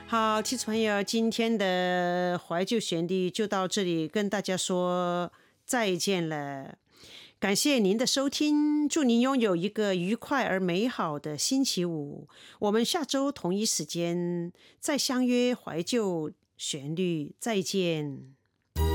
好，听众朋友，今天的怀旧旋律就到这里，跟大家说再见了。感谢您的收听，祝您拥有一个愉快而美好的星期五。我们下周同一时间再相约怀旧旋律，再见。